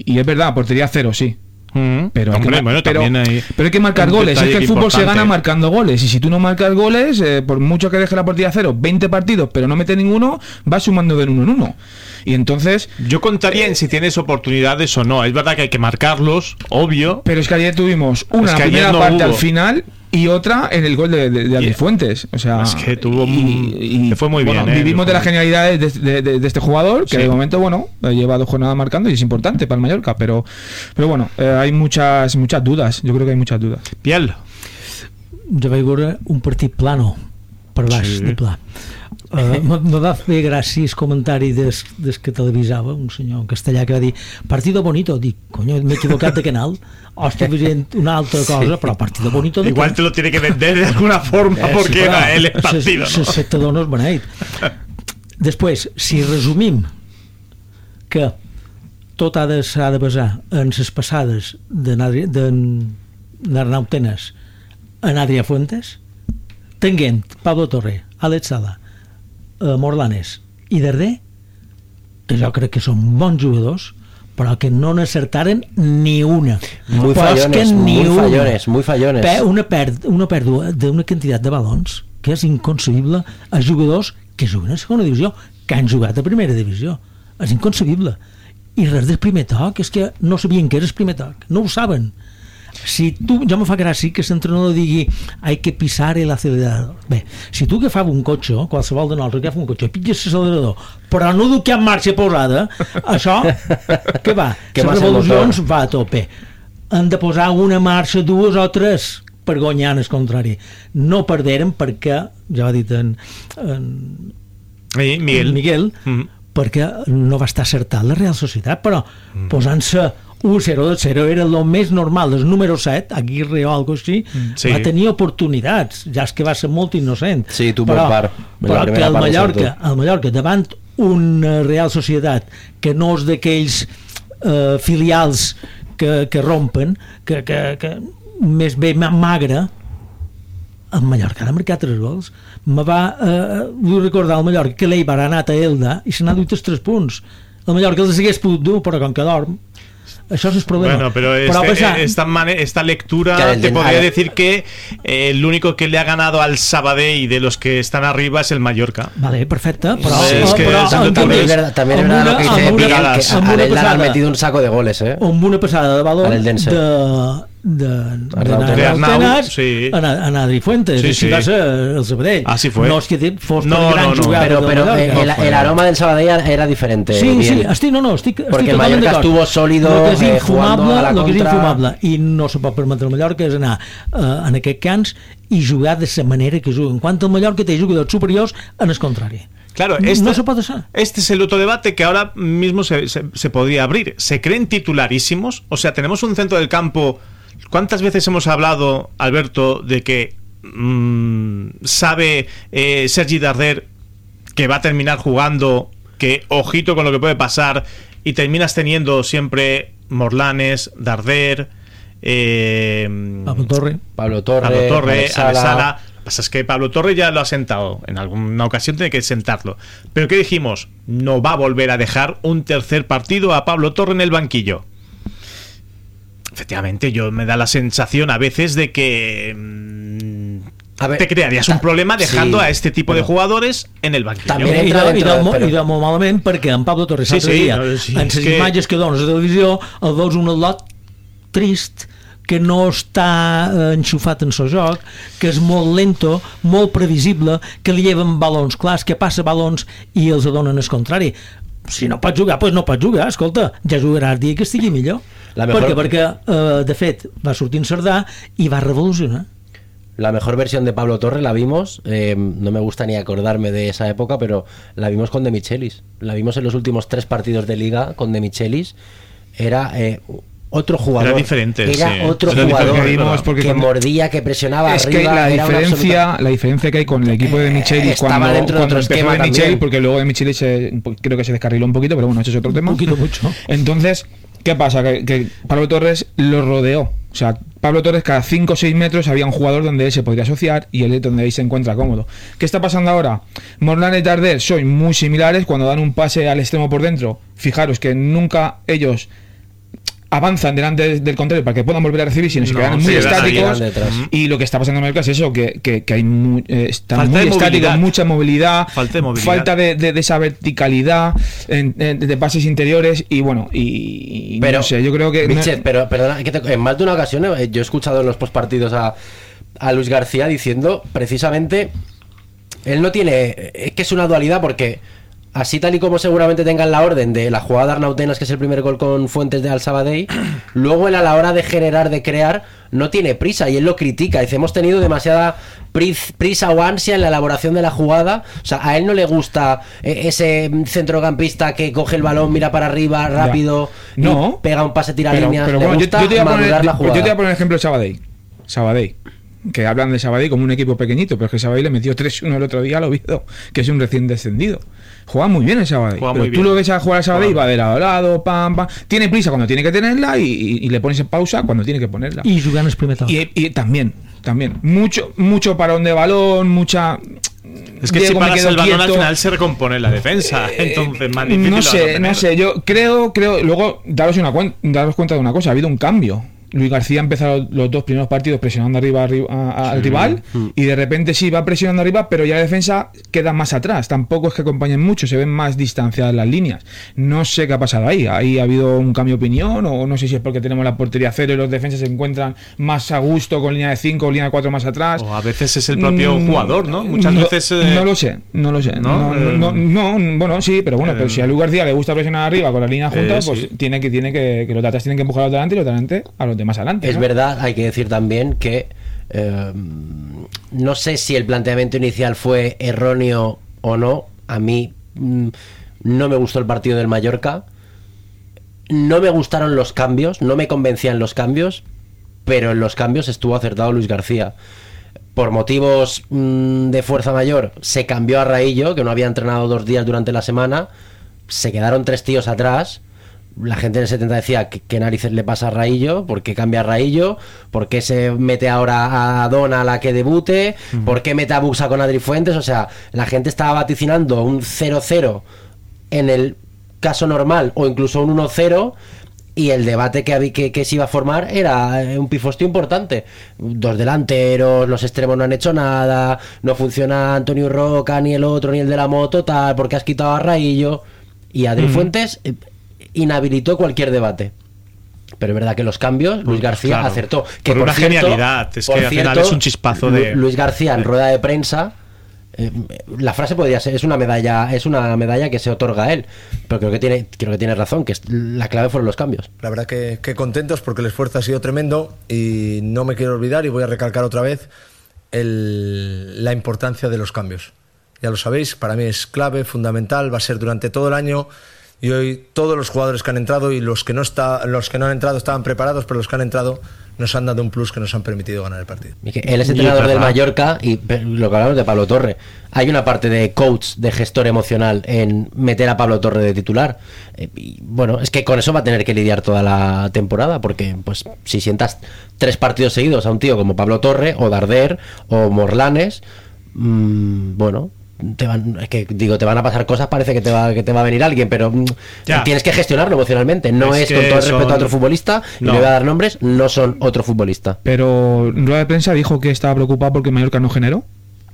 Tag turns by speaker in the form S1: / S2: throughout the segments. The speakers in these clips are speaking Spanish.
S1: Y es verdad, portería cero, sí. Pero,
S2: pero
S1: hay que marcar goles. Es que el fútbol se gana marcando goles. Y si tú no marcas goles, por mucho que deje la portería cero, 20 partidos, pero no mete ninguno, vas sumando de 1 en 1. Y entonces
S2: yo contaría en si tienes oportunidades o no. Es verdad que hay que marcarlos, obvio.
S1: Pero es que ayer tuvimos una primera parte al final y otra en el gol de Adri Fuentes. O sea,
S2: es que tuvo le fue muy bien.
S1: Vivimos de las genialidades de este jugador, que de momento, lleva 2 jornadas marcando y es importante para el Mallorca. Pero bueno, hay muchas dudas. Yo creo que hay muchas dudas.
S2: Piel.
S3: Jo vaig veure un partit plano per baix, de pla. Me va fer gràcia el comentari des que televisava un senyor en castellà que va dir partido bonito. Dic, coño, m'he equivocat de canal o estic veient una altra cosa, però partido bonito de
S2: igual te lo tiene que vender de alguna forma porque era el partido,
S3: no? L'espectador no és beneït. Després, si resumim que tot s'ha de basar en les passades d'Arnau Tenas en Adrià Fuentes, tenint Pablo Torre, Àlex Sala, Morlanes i Darder, que jo crec que són bons jugadors, però que no n'acertaren ni una.
S4: Muy fallones.
S3: Una pèrdua d'una quantitat de balons que és inconcebible a jugadors que juguen a segona divisió, que han jugat a primera divisió. És inconcebible. I res del primer toc, és que no sabien què era el primer toc, no ho saben. Si tu, jo me fa gràcia que l'entrenador digui hay que pisar el acelerador. Bé, si tu agafava un cotxe, qualsevol de nosaltres agafa un cotxe, pitges l'accelerador, però no du que en marxa posada, això, què va? Les revolucions va a tope. Han de posar una marxa, 2 o 3 per guanyar el contrari. No perderen perquè, ja va dit en Miguel, perquè no va estar acertat la Real Societat, però posant-se 1-0 era el més normal. El número 7, Aguirre o algo així, va tenir oportunitats, ja és que va ser molt innocent.
S4: Sí, tu per part.
S3: Però que el Mallorca, davant una Real Societat que no és d'aquells filials que rompen, que més bé magre, el Mallorca ha marcat 3 gols. Vull recordar el Mallorca que l'Eibar ha anat a Elda i se n'ha dut els 3 punts. El Mallorca els hagués pogut dur, però com que dorm, això és el problema.
S2: Bueno, pero esta lectura te podría decir que el único que le ha ganado al Sabadell de los que están arriba es el Mallorca.
S3: Vale, perfecto.
S4: También es verdad lo que dice Miguel, que al Elda han metido un saco de goles,
S3: amb una passada de balón d'Arnau en Adri Fuentes,
S2: sí.
S3: Va ser el Sabadell.
S2: Así fue.
S3: No es que fos gran jugador,
S4: pero el aroma del Sabadell era diferente.
S3: Sí, estic
S4: porque el Mallorca estuvo sólido, jugando a la contra.
S3: El que és infumable i no se pot permetre el Mallorca és anar en aquest camps i jugar de la manera que juguen, quan el Mallorca té jugadors superiors en el contrari.
S2: Claro,
S3: no se puede hacer.
S2: Este es el otro debate que ahora mismo se podría abrir. ¿Se creen titularísimos? O sea, tenemos un centro del campo. ¿Cuántas veces hemos hablado, Alberto, de que sabe Sergi Darder que va a terminar jugando, que ojito con lo que puede pasar, y terminas teniendo siempre Morlanes, Darder,
S3: Pablo
S2: Torre, Sala. Lo que pasa es que Pablo Torre ya lo ha sentado, en alguna ocasión tiene que sentarlo. Pero ¿qué dijimos? No va a volver a dejar un tercer partido a Pablo Torre en el banquillo. Efectivamente, yo me da la sensación a veces de que te crearías un problema dejando a este tipo de jugadores en el banquillo.
S3: I de molt malament perquè en Pablo Torres l'altre dia, en les imatges que dones a la televisió, el veus un lot trist, que no està enxufat en el joc, que és molt lento, molt previsible, que li lleven balons clars, que passa balons i els donen el contrari. Si no pot jugar, doncs no pot jugar, escolta, ja jugarà el dia que estigui millor. Perquè de fet va sortir en Cerdà i va revolucionar.
S4: La mejor versión de Pablo Torre la vimos, no me gusta ni acordarme de esa época, pero la vimos con De Michelis. La vimos en los últimos 3 partidos de Liga con De Michelis. Era otro jugador.
S2: Era diferente.
S4: Otro jugador que mordía, que presionaba
S1: es
S4: arriba.
S1: Es que la diferencia que hay con el equipo de Michelis
S4: estaba dentro de otro esquema
S1: de Michelis, porque luego de Michelis creo que se descarriló un poquito, pero bueno, eso es otro tema.
S3: Un poquito mucho.
S1: Entonces, ¿qué pasa? Que Pablo Torres lo rodeó. O sea, Pablo Torres cada 5 o 6 metros había un jugador donde él se podría asociar y él es donde ahí se encuentra cómodo. ¿Qué está pasando ahora? Morlanes y Darder son muy similares cuando dan un pase al extremo por dentro. Fijaros que nunca ellos avanzan delante del contrario para que puedan volver a recibir, sino se quedan muy estáticos. Y lo que está pasando en el Mallorca es eso, que hay están muy estáticos, mucha movilidad, falta de esa verticalidad de pases interiores y bueno, y
S4: pero,
S1: no sé, yo creo que...
S4: Michel, pero perdona, en más de una ocasión yo he escuchado en los postpartidos a Luis García diciendo precisamente, él no tiene, es que es una dualidad porque... Así tal y como seguramente tengan la orden de la jugada de Arnautenas, que es el primer gol con Fuentes de Al Sabadell, luego él a la hora de generar, de crear, no tiene prisa y él lo critica. Dice, hemos tenido demasiada prisa o ansia en la elaboración de la jugada. O sea, a él no le gusta ese centrocampista que coge el balón, mira para arriba, rápido, y pega un pase, tira líneas. Le
S1: bueno,
S4: gusta madurar la jugada.
S1: Yo te voy a poner ejemplo de Sabadell. Que hablan de Sabadell como un equipo pequeñito, pero es que Sabadell le metió 3-1 el otro día al Oviedo, que es un recién descendido. Juega muy bien el Sabadell, pero tú lo ves a jugar al Sabadell y va de lado a lado, pam, pam. Tiene prisa cuando tiene que tenerla y le pones en pausa cuando tiene que ponerla.
S3: Y jugar experimentado.
S1: Y también. Mucho parón de balón, mucha...
S2: Es que Diego, si paras el balón al final se recompone la defensa, entonces más difícil.
S1: No sé, yo creo, luego daros cuenta de una cosa, ha habido un cambio. Luis García ha empezado los 2 primeros partidos presionando arriba al rival y de repente sí va presionando arriba, pero ya la defensa queda más atrás. Tampoco es que acompañen mucho, se ven más distanciadas las líneas. No sé qué ha pasado ahí. Ahí ha habido un cambio de opinión o no sé si es porque tenemos la portería cero y los defensas se encuentran más a gusto con línea de 5 o línea de 4 más atrás.
S2: O a veces es el propio jugador, ¿no? Muchas veces...
S1: No lo sé. Bueno, sí, pero bueno, pero si a Luis García le gusta presionar arriba con la línea junta, pues sí. tiene que los de atrás tienen que empujar a los delante y los delante a los más adelante.
S4: Es verdad, hay que decir también que no sé si el planteamiento inicial fue erróneo o no. A mí no me gustó el partido del Mallorca, no me gustaron los cambios, no me convencían los cambios, pero en los cambios estuvo acertado Luis García. Por motivos de fuerza mayor se cambió a Raillo, que no había entrenado 2 días durante la semana, se quedaron 3 tíos atrás. La gente en el 70 decía ¿qué narices le pasa a Raillo? ¿Por qué cambia a Raillo? ¿Por qué se mete ahora a Dona a la que debute? ¿Por qué mete a Buxa con Adri Fuentes? O sea, la gente estaba vaticinando un 0-0 en el caso normal o incluso un 1-0 y el debate que se iba a formar era un pifostio importante. 2 delanteros, los extremos no han hecho nada, no funciona Antonio Roca, ni el otro, ni el de la moto, tal, porque has quitado a Raillo. Y Adri Fuentes inhabilitó cualquier debate. Pero es verdad que los cambios Luis García acertó. Que
S2: por una genialidad, es que al final es un chispazo de...
S4: Luis García en rueda de prensa, la frase podría ser, es una medalla que se otorga a él, pero creo que tiene razón, que la clave fueron los cambios.
S5: La verdad que contentos porque el esfuerzo ha sido tremendo y no me quiero olvidar y voy a recalcar otra vez la importancia de los cambios. Ya lo sabéis, para mí es clave, fundamental, va a ser durante todo el año. Y hoy todos los jugadores que han entrado y los que no han entrado estaban preparados, pero los que han entrado nos han dado un plus que nos han permitido ganar el partido.
S4: Él es entrenador del Mallorca y lo que hablamos de Pablo Torre. Hay una parte de coach, de gestor emocional en meter a Pablo Torre de titular. Y bueno, es que con eso va a tener que lidiar toda la temporada, porque pues si sientas 3 partidos seguidos a un tío como Pablo Torre o Darder o Morlanes, bueno... te van a pasar cosas, parece que te va a venir alguien, pero tienes que gestionarlo emocionalmente. No es con todo el respeto a otro futbolista, y le voy a dar nombres, no son otro futbolista.
S1: Pero en rueda de prensa dijo que estaba preocupado porque el Mallorca no generó.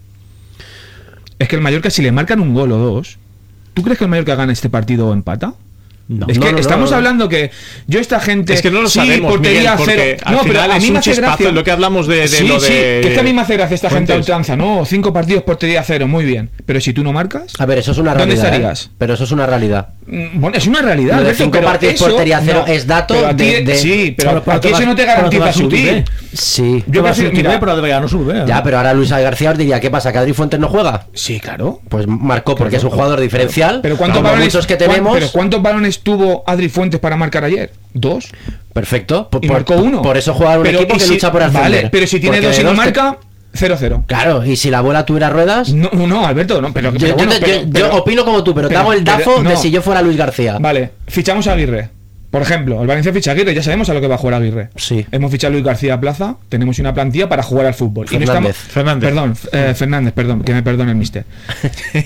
S1: Es que el Mallorca, si le marcan un gol o 2, ¿tú crees que el Mallorca gana este partido o empata? No, es que estamos hablando que esta gente...
S2: Es que no lo sabemos,
S1: portería
S2: Miguel, porque al final a mí me hace gracia lo que hablamos de lo de...
S1: Sí, que es que a mí me hace gracia esta gente a ultranza, ¿no? 5 partidos portería cero, muy bien. Pero si tú no marcas...
S4: A ver, eso es una realidad.
S1: ¿Dónde estarías?
S4: Pero eso es una realidad.
S1: Bueno, es una realidad.
S4: Lo de 5 partidos portería cero es dato
S1: Sí, pero aquí eso no te garantiza subir.
S4: Sí.
S3: Yo pero de Vega no sube.
S4: Ya, pero ahora Luis García os diría, ¿qué pasa? ¿Que Adri Fuentes no juega?
S1: Sí, claro.
S4: Pues marcó porque es un jugador diferencial.
S1: Pero ¿cuántos balones tuvo Adri Fuentes para marcar ayer? 2.
S4: Perfecto.
S1: Y marcó 1.
S4: Por eso juega un equipo que lucha por ascender.
S1: Vale, pero si tiene 2 y no marca, 0-0.
S4: Claro, y si la bola tuviera ruedas...
S1: No, Alberto, no. Pero
S4: yo opino como tú, pero te hago el dafo de si yo fuera Luis García.
S1: Vale, fichamos a Aguirre. Por ejemplo, el Valencia ficha a Aguirre, ya sabemos a lo que va a jugar Aguirre.
S4: Sí.
S1: Hemos fichado a Luis García a plaza, tenemos una plantilla para jugar al fútbol.
S4: Fernández.
S1: Fernández, perdón, que me perdone el mister.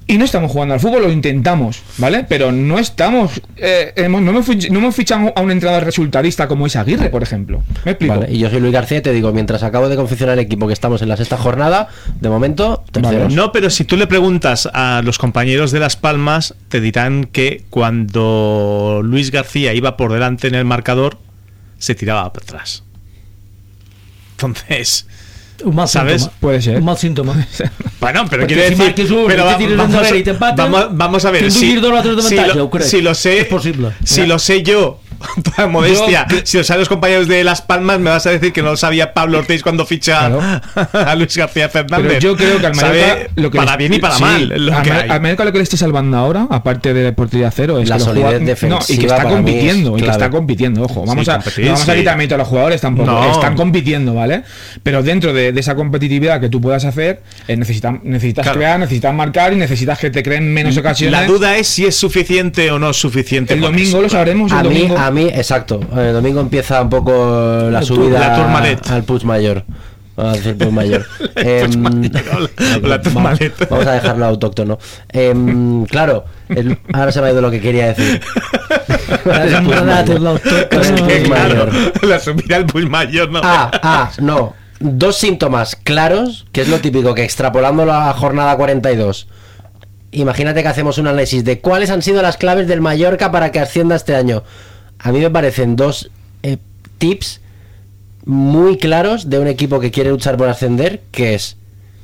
S1: Y no estamos jugando al fútbol, lo intentamos, ¿vale? Pero no estamos. No hemos fichado a un entrenador resultadista como es Aguirre, por ejemplo. ¿Me explico?
S4: Vale, y yo soy Luis García y te digo, mientras acabo de confeccionar el equipo que estamos en la 6ª jornada, de momento, terceros.
S2: No, pero si tú le preguntas a los compañeros de Las Palmas, te dirán que cuando Luis García iba por delante en el marcador, se tiraba para atrás. Entonces,
S3: Un mal
S2: ¿sabes?
S3: síntoma.
S1: Puede ser.
S3: Un mal síntoma.
S2: bueno, pero
S3: Perquè
S2: quiere
S3: si
S2: decir,
S3: marques un,
S2: pero
S3: te tires enrere i t'empaten,
S2: vamos a ver,
S3: tens un gir dos altres d'avantatge, ho crec.
S2: si lo sé,
S3: És possible.
S2: si lo sé yo, con toda modestia, si lo saben los compañeros de Las Palmas, me vas a decir que no lo sabía Pablo Ortiz cuando ficha
S1: Claro.
S2: a Luis García Fernández.
S1: Pero yo creo que al Mallorca
S2: Sabe
S1: lo que
S2: para bien y para mal lo que hay.
S1: al Mallorca lo que le está salvando ahora, aparte de portería cero, es
S4: La
S1: que los
S4: solidez
S1: jugadores-
S4: defensiva
S1: y que está
S4: para mí es
S1: compitiendo, y que
S4: clave.
S1: está compitiendo, ojo, vamos
S2: Sí,
S1: a
S2: competir,
S1: no vamos a
S2: sí.
S1: quitar mérito a los jugadores tampoco,
S2: No.
S1: están compitiendo, ¿vale? Pero dentro de esa competitividad que tú puedas hacer, necesitas
S2: Claro.
S1: crear, necesitas marcar y necesitas que te creen menos ocasiones.
S2: La duda es si es suficiente o no es suficiente.
S1: el
S2: con
S1: domingo
S2: eso,
S1: lo
S2: claro.
S1: sabremos, el domingo.
S4: A mí, exacto. El domingo empieza un poco la
S3: El
S4: subida
S2: la Tourmalet.
S4: al Puigmayor. Vamos a decir Puigmayor.
S2: La Tourmalet.
S4: Vamos a dejarlo autóctono. Claro, ahora se me ha ido lo que quería decir.
S3: Has enredat el autor.
S4: Es que,
S2: Claro,
S4: Mayor.
S2: la subida al Puigmayor, no.
S4: No. Dos síntomas claros, que es lo típico, que extrapolando la jornada 42, imagínate que hacemos un análisis de cuáles han sido las claves del Mallorca para que ascienda este año. A mí me parecen dos tips muy claros de un equipo que quiere luchar por ascender, que es,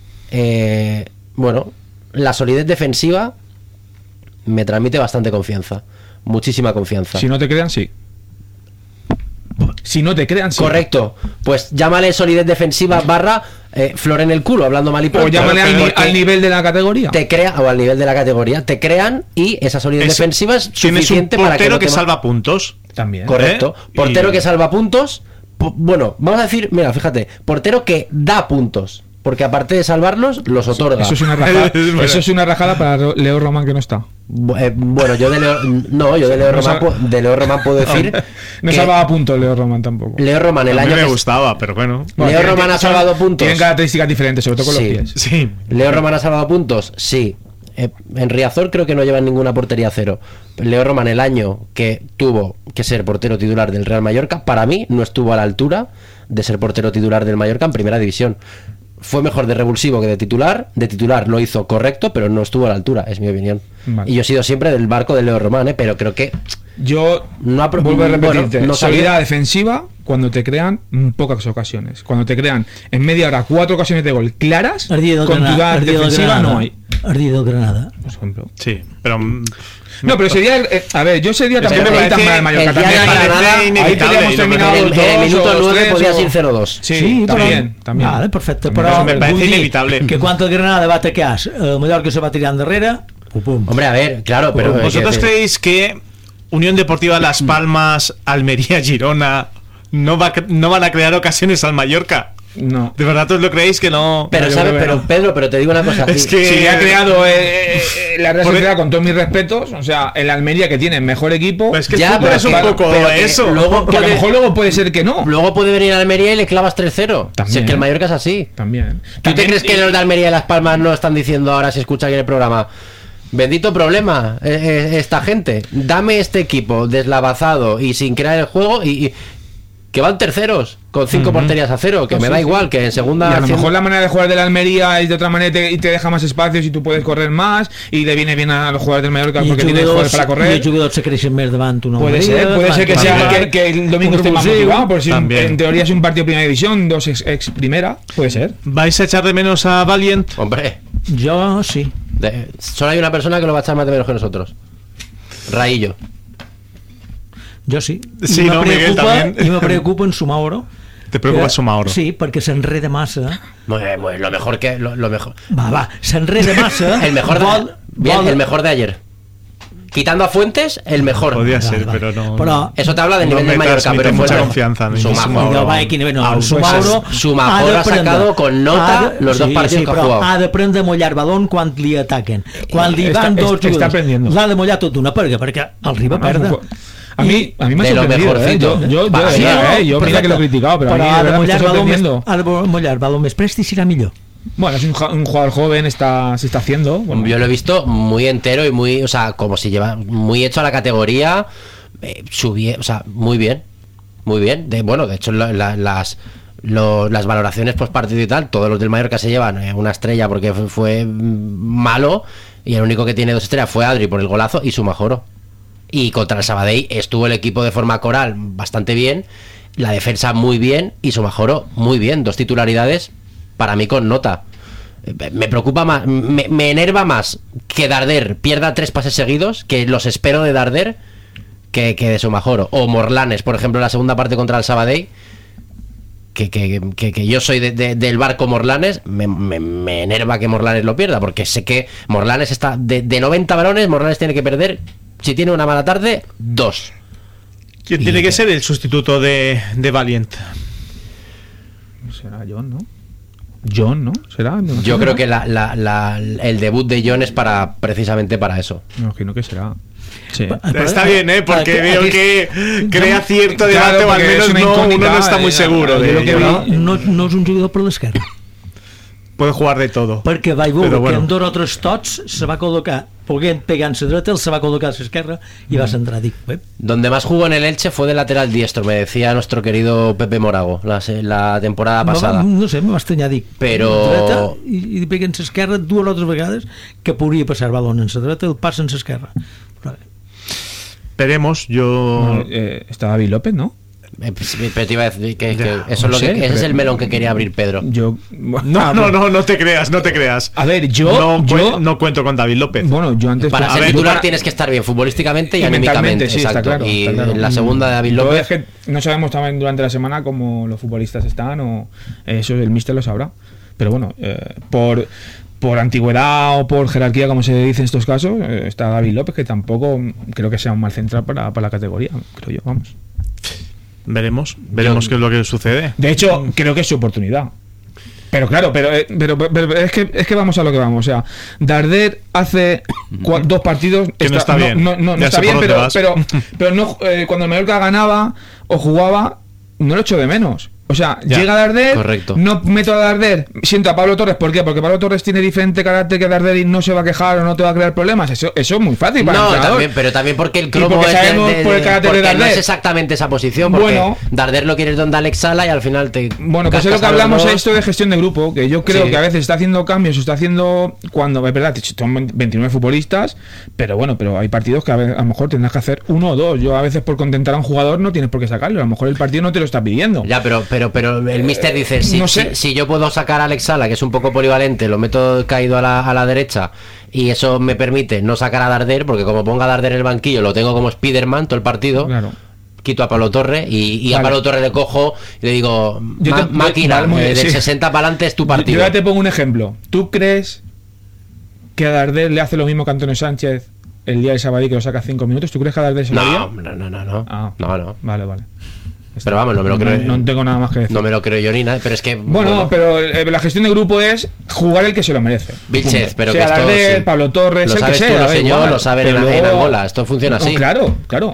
S4: la solidez defensiva me transmite bastante confianza, muchísima confianza.
S1: Si no te crean, sí. Si no te crean, sí.
S4: Correcto, pues llámale solidez defensiva barra flor en el culo, hablando mal y pronto.
S1: O llámale
S4: Porque
S1: al nivel de la categoría.
S4: te crea, o al nivel de la categoría, te crean y esa solidez defensiva es
S2: Tienes un
S4: suficiente para que
S2: portero
S4: no te
S2: que
S4: ma-
S2: salva puntos.
S1: También.
S4: Correcto, portero
S2: Y-
S4: que salva puntos. Bueno, vamos a decir, mira, fíjate, portero que da puntos, porque aparte de salvarlos, los otorga.
S1: Eso es una rajada,
S2: Es verdad.
S1: eso es una rajada para Leo Román que no está.
S4: Bueno, yo de Leo, no, yo de Leo
S1: No
S4: Román,
S1: sal-
S4: de Leo Román puedo decir
S1: No
S4: que
S1: salvaba puntos Leo Román tampoco.
S4: Leo Román el
S2: A mí
S4: año
S2: me
S4: que
S2: gustaba, pero bueno.
S4: Leo Román ha salvado puntos.
S1: Tienen características diferentes, sobre todo con
S4: Sí.
S1: los pies.
S2: Sí.
S4: Leo Román ha salvado puntos, sí. En Riazor creo que no llevan ninguna portería cero. Leo Román el año que tuvo que ser portero titular del Real Mallorca, para mí no estuvo a la altura de ser portero titular del Mallorca en primera división. Fue mejor de revulsivo que de titular lo hizo correcto, pero no estuvo a la altura, es mi opinión.
S1: Vale.
S4: Y yo he sido siempre del barco de Leo Román, pero creo que
S1: Yo
S4: No ha-
S1: vuelvo a repetirte,
S4: bueno, no
S1: solidez
S4: sabía-
S1: defensiva cuando te crean pocas ocasiones. Cuando te crean en media hora 4 ocasiones de gol claras,
S3: El día del
S1: con tu
S3: Granada, el día del
S1: defensiva
S3: Granada.
S1: no hay.
S3: El día del Granada.
S1: Por ejemplo.
S2: Sí, pero
S1: No, pero ese día, a ver, yo ese día tampoco
S2: me
S1: me parece tan
S2: parece
S1: mal Mallorca.
S4: el día
S1: También
S4: de
S1: me
S4: Granada,
S1: parece
S2: inevitable,
S1: ahí podríamos
S2: y lo
S1: terminar
S4: en
S1: los
S4: el
S1: dos
S4: minuto
S1: o
S4: 9
S1: tres,
S4: podías
S1: o-
S4: ir 0-2.
S1: Sí, también.
S3: Vale, perfecte.
S1: També
S3: Però
S2: me
S3: vull
S2: parece
S3: dir
S2: inevitable.
S3: que quan el Granada va atacar, el Mallorca se va tirar endarrere, pum.
S4: Hombre, a ver, claro, pero
S2: ¿vosotros creéis que Unión Deportiva Las Palmas, Almería, Girona no van a crear ocasiones al Mallorca?
S1: No.
S2: ¿De verdad os lo creéis que no?
S4: Pero
S1: yo
S4: sabes,
S1: creo que
S4: pero
S1: no.
S4: Pedro, pero te digo una cosa.
S2: Es que-
S1: Si le ha creado la Real
S2: Por-
S1: Sociedad, con todos mis respetos, o sea, el Almería que tiene mejor equipo,
S2: Pues es que
S4: Ya,
S2: el fútbol
S4: pero
S2: es un
S4: que-
S2: poco
S4: pero que
S2: eso.
S4: luego-
S1: que a lo mejor luego puede ser que no.
S4: Luego puede venir a Almería y le clavas 3-0.
S1: También.
S4: Si es que el Mallorca es así.
S1: También.
S4: ¿Tú te
S1: También-
S4: crees que los de Almería y Las Palmas no están diciendo ahora si escuchan el programa? Bendito problema, esta gente. Dame este equipo deslavazado y sin crear el juego y que van terceros con 5 porterías a 0, que
S1: No,
S4: me
S1: sí,
S4: da
S1: sí.
S4: igual, que en segunda
S1: Y a lo
S4: haciendo-
S1: mejor la manera de jugar de la Almería es de otra manera y te deja más espacios y tú puedes correr más y le viene bien a los jugadores del Mallorca porque tienen jugadores para
S3: I
S1: correr.
S3: els jugadors se creixen més davant una
S1: Puede ser que
S2: También.
S1: sea que el domingo esté más motivado, por si
S2: También.
S1: en teoría es un partido de primera división, dos ex primera, puede ser.
S2: ¿Vais a echar de menos a Valiant?
S4: Hombre,
S3: Jo sí.
S4: solo hay una persona que lo va a echar más de menos que nosotros. Raillo.
S3: Jo sí.
S2: Sí, no, Miguel, también.
S3: I me preocupa en Sumaoro.
S2: ¿Te preocupa Sumaoro?
S3: Sí, perquè s'enreda massa.
S4: Lo mejor que lo mejor.
S3: Va, s'enreda massa.
S4: El mejor el mejor de ayer. Quitando a Fuentes, el mejor.
S2: Podría ser,
S3: vale.
S2: pero no.
S3: Però
S4: Eso te habla del
S2: No
S4: nivel del
S2: me
S4: Mallorca,
S2: transmite
S4: pero fue
S2: mucha
S4: el-
S2: confianza a mí.
S4: Sumaoro.
S3: No, va, quin nivell, no, el
S2: pues,
S3: Sumaoro
S4: Sumaoro ha sacado con nota los dos partidos que ha
S3: però
S4: jugado.
S3: ha d'aprendre a mullar balón quan li ataquen. Quan li van dos
S1: està
S3: jugadors,
S1: aprendiendo.
S3: l'ha de mullar tot d'una perquè el riba a perdre.
S1: A mí me ha
S4: de lo
S1: sorprendido,
S4: mejorcito.
S1: Yo,
S4: Va,
S1: de
S4: sí,
S1: verdad,
S4: ¿no?
S1: yo mira que lo he criticado, pero a mí
S3: ha
S1: de
S3: de
S1: verdad me
S3: mullar
S1: está
S3: balón més,
S1: sorprendiendo.
S3: ha de mullar balón més prest i serà millor.
S1: Bueno, es un jugador joven, se está haciendo. Bueno.
S4: Yo lo he visto muy entero y muy, o sea, como si lleva muy hecho a la categoría, o sea, muy bien. De hecho, las valoraciones post partido y tal, todos los del Mallorca se llevan una estrella porque fue malo, y el único que tiene 2 estrellas fue Adri por el golazo y Sumajoro. Y contra el Sabadell estuvo el equipo de forma coral bastante bien, la defensa muy bien y Sumajoro muy bien, 2 titularidades para mí con nota. Me preocupa más, me enerva más que Darder pierda 3 pases seguidos, que los espero de Darder, que de Sumajoro. O Morlanes, por ejemplo, en la segunda parte contra el Sabadell, que yo soy del barco Morlanes, me enerva que Morlanes lo pierda, porque sé que Morlanes está de 90 balones, Morlanes tiene que perder, si tiene una mala tarde, 2.
S2: ¿Quién tiene que ser el sustituto de Valiant?
S1: Será John, ¿no? John, ¿no? ¿Será? No,
S4: yo creo que el debut de John es precisamente para eso.
S1: Me imagino que será. Sí.
S2: Está bien, porque veo que crea cierto debate, o al menos uno no está muy seguro de ello.
S3: No és un jugador per l'esquerra.
S2: Puede jugar de todo.
S3: Perquè vaig veure que en 2 o 3 tots se va col·locar, poguent pegar en la dreta, él se va col·locar a l'esquerra i va centrar. Dic,
S4: donde más jugó en el Elche fue de lateral diestro, me decía nuestro querido Pepe Morago la temporada pasada.
S3: No sé, me va estranyar, dic,
S4: però...
S3: dreta, i pega en l'esquerra 2 o 3 vegades, que podria passar balón en la dreta, el passa en l'esquerra.
S2: Veremos, yo...
S1: está David López, ¿no?
S4: Pero te iba a decir que eso es ese es el melón que quería abrir Pedro.
S2: No te creas.
S1: A ver, yo
S2: no cuento con David López.
S1: Bueno, yo antes
S4: para ser titular tienes que estar bien futbolísticamente y anímicamente,
S1: sí,
S4: exacto.
S1: Está claro,
S4: y
S1: está claro.
S4: En la segunda de David López
S1: es que no sabemos también durante la semana cómo los futbolistas están, o eso el míster lo sabrá. Pero bueno, por antigüedad o por jerarquía, como se dice en estos casos, está David López, que tampoco creo que sea un mal central para la categoría, creo yo, vamos.
S2: Veremos qué es lo que sucede.
S1: De hecho, creo que es su oportunidad. Pero claro, pero es que vamos a lo que vamos. O sea, Darder hace 2 partidos
S2: que no está bien.
S1: No está bien, pero no, cuando el Mallorca ganaba o jugaba, no lo echo de menos. O sea, llega Darder,
S4: correcto.
S1: No meto a Darder, siento a Pablo Torres. ¿Por qué? Porque Pablo Torres tiene diferente carácter que Darder y no se va a quejar o no te va a crear problemas. Eso es muy fácil para el entrenador.
S4: Pero también porque el cromo
S1: es por el carácter de Darder.
S4: No es exactamente esa posición, porque Darder lo quieres donde Alex Sala y al final te...
S1: Bueno, pues es lo que hablamos esto de gestión de grupo, que yo creo que a veces está haciendo cambios, está haciendo cuando, es verdad, son 29 futbolistas, pero bueno, pero hay partidos que a lo mejor tendrás que hacer 1 o 2. Yo a veces por contentar a un jugador no tienes por qué sacarlo, a lo mejor el partido no te lo está pidiendo.
S4: Ya, pero el míster dice, si yo puedo sacar a Alex Sala, que es un poco polivalente, lo meto caído a la derecha, y eso me permite no sacar a Darder, porque como ponga a Darder en el banquillo lo tengo como Spiderman todo el partido.
S1: Claro.
S4: Quito a Pablo Torre y a Pablo Torre le cojo y le digo, máquina, del 60 para adelante es tu partido.
S1: Yo ya te pongo un ejemplo. ¿Tú crees que a Darder le hace lo mismo que Antonio Sánchez el día del Sabadell, que lo saca 5 minutos? ¿Tú crees que a Darder se lo haría?
S4: No.
S1: Vale.
S4: Pero vamos, no me lo creo.
S1: No tengo nada más que decir.
S4: No me lo creo yo ni nada, pero es que...
S1: Bueno, pero la gestión de grupo es jugar el que se lo merece.
S4: Vilchez, pero
S1: sea
S4: que esto...
S1: Darder, Pablo Torres,
S4: lo
S1: el
S4: sabes
S1: que
S4: tú,
S1: sea.
S4: lo sé yo, lo saben en Angola. Esto funciona así.
S1: Claro.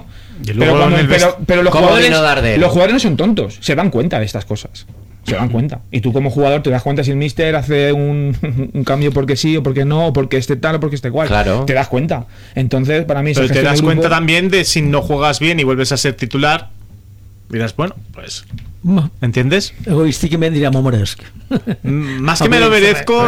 S1: Pero los jugadores no son tontos. Se dan cuenta de estas cosas. Se dan cuenta. Y tú como jugador te das cuenta si el míster hace un cambio porque sí o porque no, o porque esté tal o porque esté cual.
S4: Claro.
S1: Te das cuenta. Entonces, para mí...
S2: Pero te das cuenta también de si no juegas bien y vuelves a ser titular... Dirás, bueno, pues... ¿Entiendes?
S3: Egoísticamente dirá, m'ho merezco.
S2: Más que me lo merezco,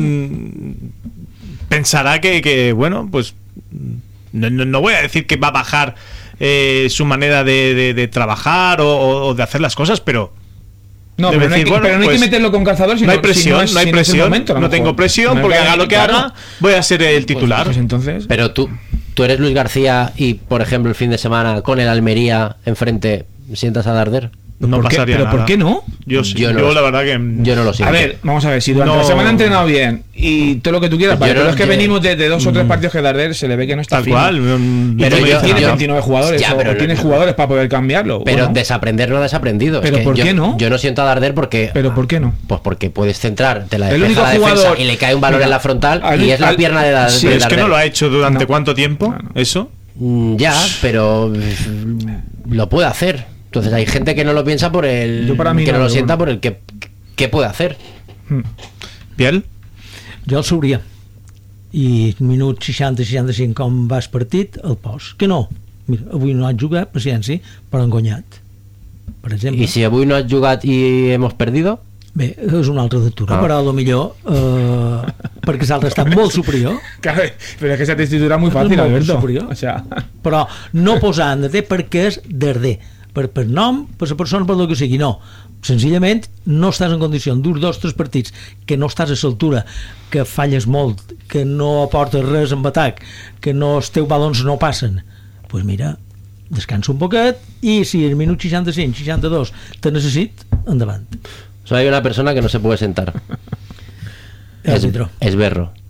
S2: pensará que bueno, pues... No voy a decir que va a bajar su manera de trabajar o de hacer las cosas, pero... No,
S1: pero no hay que meterlo con calzador.
S2: No hay presión, no hay presión. No tengo presión porque haga lo que haga, voy a ser el titular.
S1: Pues entonces...
S4: Pero tú eres Luis García y, por ejemplo, el fin de semana con el Almería enfrente... ¿Sientas a Darder?
S2: No pasaría nada.
S1: ¿Pero por qué no?
S2: Yo la verdad que...
S4: Yo no lo siento.
S1: A ver, vamos a ver, si durante la semana ha entrenado bien y todo lo que tú quieras, pero es que venimos de 2 o 3 partidos que Darder se le ve que no está
S2: tal cual.
S1: Pero tiene 29 jugadores, pero tienes jugadores para poder cambiarlo.
S4: Pero desaprender no ha desaprendido.
S1: ¿Pero por qué no?
S4: Yo no siento a Darder porque...
S1: ¿Pero por qué no?
S4: Pues porque puedes centrarte la defensa y le cae un balón en la frontal y es la pierna de Darder.
S2: Sí, es que no lo ha hecho durante cuánto tiempo, eso.
S4: Ya, pero lo puede hacer. Entonces hay gente que no lo piensa por el...
S1: Para mí
S4: que no lo sienta por el que puede hacer.
S2: Biel?
S3: Jo el sauria. I minut 60-65 com vas partit, el pos. Que no? Mira, avui no has jugat, paciència, però han guanyat. Per exemple.
S4: I si avui no has jugat i hemos perdido?
S3: Bé, és una altra lectura, però a lo millor perquè l'altre està molt superior.
S1: Claro, pero es que esa textura es muy fácil,
S3: Molt
S1: Alberto.
S3: superior.
S1: O sea,
S3: Però no posar en DT perquè és d'herder. Per nom, per la persona, per el que sigui, no. Senzillament no estàs en condició dur 2-3 partits, que no estàs a l'altura, que falles molt, que no aportes res en atac, que no, els teus balons no passen, doncs pues mira, descansa un poquet i si al minut 65, 62 te necessit, endavant.
S4: Solo hay una persona que no se puede sentar.
S3: El árbitro.
S4: Es Berro.